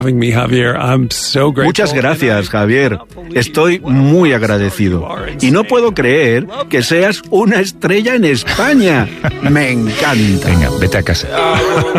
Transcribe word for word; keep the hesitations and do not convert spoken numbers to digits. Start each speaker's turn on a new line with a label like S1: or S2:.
S1: Muchas gracias, Javier. Estoy muy agradecido. Y no puedo creer que seas una estrella en España. Me encanta.
S2: Venga, vete a casa.